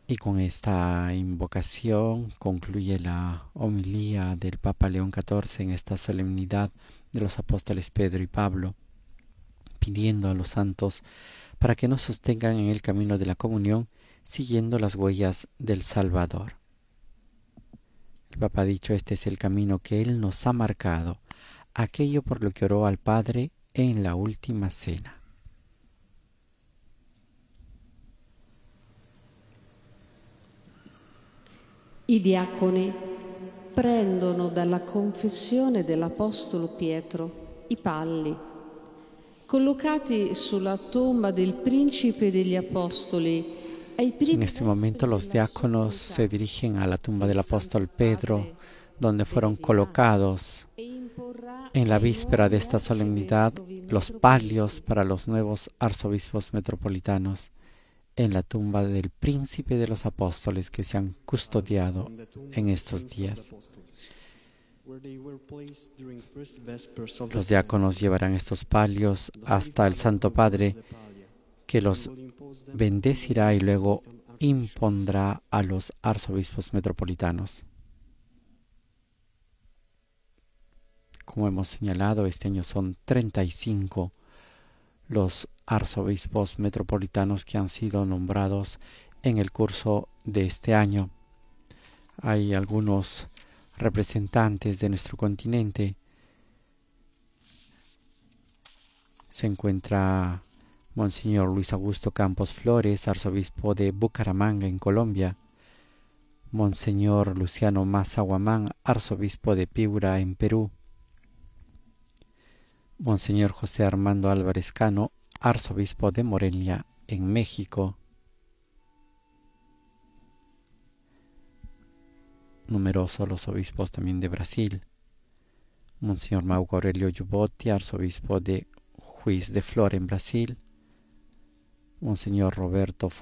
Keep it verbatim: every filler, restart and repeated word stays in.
Y con esta invocación concluye la homilía del Papa León catorce en esta solemnidad de los apóstoles Pedro y Pablo, pidiendo a los santos para que nos sostengan en el camino de la comunión, siguiendo las huellas del Salvador. El Papa ha dicho: este es el camino que Él nos ha marcado, aquello por lo que oró al Padre en la última cena. I diaconi prendono dalla confessione dell'Apostolo Pietro i palli, collocati sulla tomba del principe degli Apostoli. En este momento los diáconos se dirigen a la tumba del apóstol Pedro, donde fueron colocados en la víspera de esta solemnidad los palios para los nuevos arzobispos metropolitanos, en la tumba del príncipe de los apóstoles que se han custodiado en estos días. Los diáconos llevarán estos palios hasta el Santo Padre, que los bendecirá y luego impondrá a los arzobispos metropolitanos. Como hemos señalado, este año son treinta y cinco los arzobispos metropolitanos que han sido nombrados en el curso de este año. Hay algunos representantes de nuestro continente. Se encuentra Monseñor Luis Augusto Campos Flores, arzobispo de Bucaramanga, en Colombia. Monseñor Luciano Massa Guamán, arzobispo de Piura, en Perú. Monseñor José Armando Álvarez Cano, arzobispo de Morelia, en México. Numerosos los obispos también de Brasil. Monseñor Marco Aurelio Jubotti, arzobispo de Juiz de Fora, en Brasil. Monseñor Roberto